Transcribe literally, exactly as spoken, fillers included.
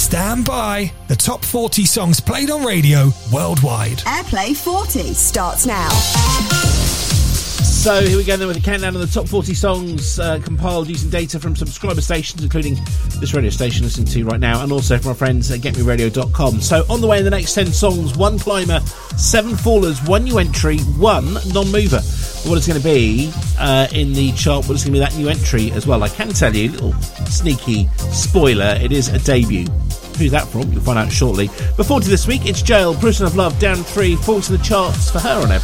Stand by. The top forty songs played on radio worldwide. Airplay forty starts now. So here we go then with a countdown of the top forty songs uh, compiled using data from subscriber stations, including this radio station listening to right now, and also from our friends at get me radio dot com. So on the way in the next ten songs, one climber, seven fallers, one new entry, one non-mover. What it's going to be uh, in the chart, what is going to be that new entry as well. I can tell you, little sneaky spoiler, it is a debut. Who's that from? You'll find out shortly. Before to this week, it's Jail, Prison of Love, down three, falls to the charts for her on Airplay.